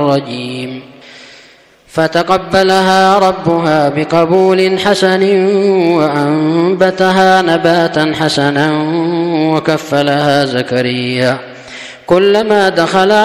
الرجيم فتقبلها ربها بقبول حسن وأنبتها نباتا حسنا وكفلها زكريا كلما دخل